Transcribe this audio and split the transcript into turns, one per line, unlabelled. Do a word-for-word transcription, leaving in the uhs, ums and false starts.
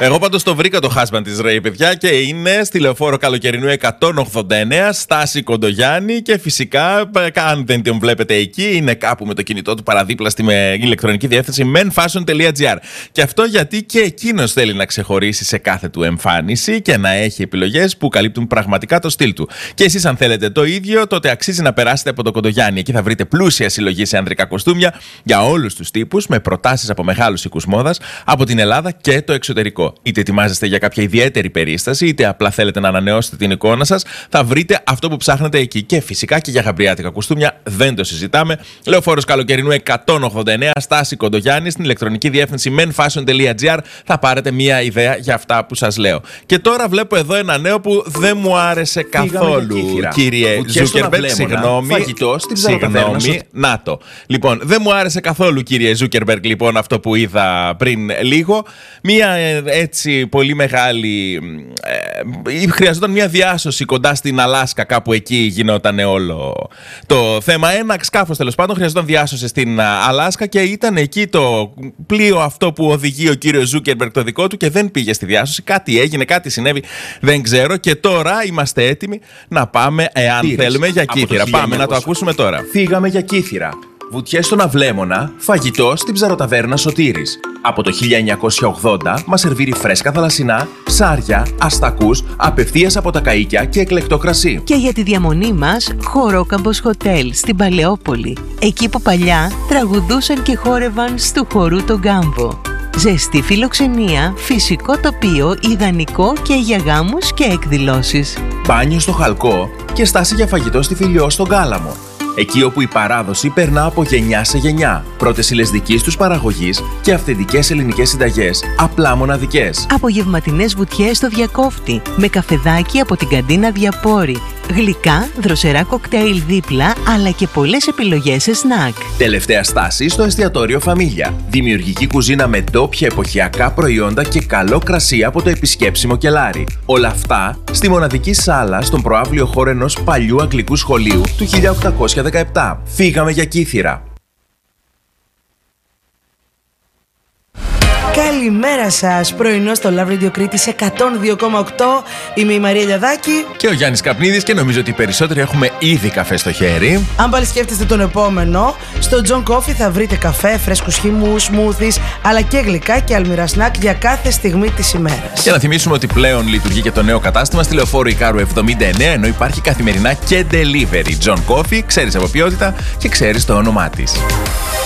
Εγώ πάντως το βρήκα το husband της Ray, παιδιά, και είναι στη Λεωφόρο Καλοκαιρινού εκατόν ογδόντα εννέα, Στάση Κοντογιάννη. Και φυσικά, αν δεν τον βλέπετε εκεί, είναι κάπου με το κινητό του παραδίπλα στη με ηλεκτρονική διεύθυνση menfashion τελεία gr. Και αυτό γιατί και εκείνος θέλει να ξεχωρίσει σε κάθε του εμφάνιση και να έχει επιλογές που καλύπτουν πραγματικά το στυλ του. Και εσείς, αν θέλετε το ίδιο, τότε αξίζει να περάσετε από το Κοντογιάννη. Εκεί θα βρείτε πλούσια συλλογή σε ανδρικά κοστούμια για όλους τους τύπους, με προτάσεις από μεγάλους οίκους μόδας από την Ελλάδα και το εξωτερικό. Είτε ετοιμάζεστε για κάποια ιδιαίτερη περίσταση, είτε απλά θέλετε να ανανεώσετε την εικόνα σας, θα βρείτε αυτό που ψάχνετε εκεί. Και φυσικά και για γαμπριάτικα κοστούμια δεν το συζητάμε. Λεωφόρος Καλοκαιρινού εκατόν ογδόντα εννέα, Στάση Κοντογιάννη, στην ηλεκτρονική διεύθυνση menfashion τελεία gr θα πάρετε μία ιδέα για αυτά που σας λέω. Και τώρα βλέπω εδώ ένα νέο που δεν μου άρεσε καθόλου, κύριε Ζούκερμπεργκ. Συγγνώμη. Συγγνώμη. Να το. Λοιπόν, δεν μου άρεσε καθόλου, κύριε Ζούκερμπεργκ, λοιπόν, αυτό που είδα πριν λίγο. Μία έτσι πολύ μεγάλη. Ε, χρειαζόταν μία διάσωση κοντά στην Αλάσκα, κάπου εκεί γινόταν όλο το θέμα. Ένα σκάφος, τέλος πάντων, χρειαζόταν διάσωση στην Αλάσκα και ήταν εκεί το πλοίο αυτό που οδηγεί ο κύριος Ζούκερμπεργκ το δικό του και δεν πήγε στη διάσωση. Κάτι έγινε, κάτι συνέβη, δεν ξέρω. Και τώρα είμαστε έτοιμοι να πάμε, εάν Τήρες. θέλουμε, για Κύθυρα. Πάμε να το ακούσουμε τώρα.
Φύγαμε για Κύθυρα. Βουτιές στον Αυλέμονα, φαγητό στην ψαροταβέρνα Σωτήρης. Από το χίλια εννιακόσια ογδόντα μας σερβίρει φρέσκα θαλασσινά, ψάρια, αστακούς, απευθείας από τα καΐκια και εκλεκτό κρασί.
Και για τη διαμονή μας, Χορόκαμπος Χοτέλ στην Παλαιόπολη. Εκεί που παλιά τραγουδούσαν και χόρευαν στου χορού τον Γκάμβο. Ζεστή φιλοξενία, φυσικό τοπίο, ιδανικό και για γάμους και εκδηλώσεις.
Μπάνιο στο Χαλκό και στάση για φαγητό στη Φιλιό στον Κάλαμο. Εκεί όπου η παράδοση περνά από γενιά σε γενιά. Πρώτες ύλες δικής τους παραγωγής και αυθεντικές ελληνικές συνταγές, απλά μοναδικές.
Απογευματινές βουτιές στο Διακόφτη, με καφεδάκι από την καντίνα Διαπόρη. Γλυκά, δροσερά κοκτέιλ δίπλα, αλλά και πολλές επιλογές σε σνακ.
Τελευταία στάση στο εστιατόριο Φαμίλια. Δημιουργική κουζίνα με ντόπια εποχιακά προϊόντα και καλό κρασί από το επισκέψιμο κελάρι. Όλα αυτά στη μοναδική σάλα στον προαύλιο χώρο ενός παλιού αγγλικού σχολείου του χίλια οκτακόσια δεκαεπτά. Φύγαμε για Κύθυρα.
Καλημέρα σας, πρωινό στο Love Radio Κρήτης εκατόν δύο κόμμα οκτώ. Είμαι η Μαρία Λιαδάκη
και ο Γιάννης Καπνίδης και νομίζω ότι οι περισσότεροι έχουμε ήδη καφέ στο χέρι.
Αν πάλι σκέφτεστε τον επόμενο, στο John Coffee θα βρείτε καφέ, φρέσκους χυμούς, smoothies, αλλά και γλυκά και αλμυρά σνακ για κάθε στιγμή της ημέρας.
Και να θυμίσουμε ότι πλέον λειτουργεί και το νέο κατάστημα στη Λεωφόρο Ικάρου εβδομήντα εννέα, ενώ υπάρχει καθημερινά και delivery. John Coffee, ξέρεις από ποιότητα και ξέρεις το όνομά της.